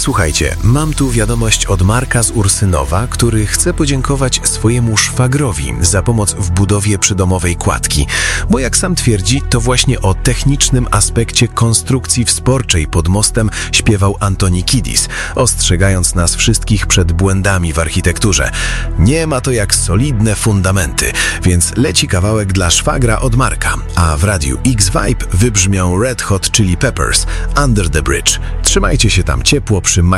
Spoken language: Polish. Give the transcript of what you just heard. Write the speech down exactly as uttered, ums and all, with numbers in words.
Słuchajcie, mam tu wiadomość od Marka z Ursynowa, który chce podziękować swojemu szwagrowi za pomoc w budowie przydomowej kładki, bo jak sam twierdzi, to właśnie o technicznym aspekcie konstrukcji wsporczej pod mostem śpiewał Antoni Kiddis, ostrzegając nas wszystkich przed błędami w architekturze. Nie ma to jak solidne fundamenty, więc leci kawałek dla szwagra od Marka, a w radiu X-Vibe wybrzmią Red Hot Chili Peppers, Under the Bridge. Trzymajcie się tam ciepło przy